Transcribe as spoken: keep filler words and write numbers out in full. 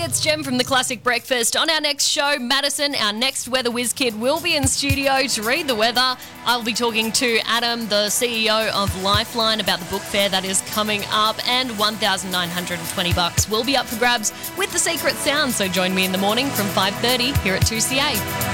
Hey, it's Jem from The Classic Breakfast. On our next show, Madison, our next Weather Whiz kid, will be in studio to read the weather. I'll be talking to Adam, the C E O of Lifeline, about the book fair that is coming up, and one thousand nine hundred twenty bucks will be up for grabs with The Secret Sound. So join me in the morning from five thirty here at two C A.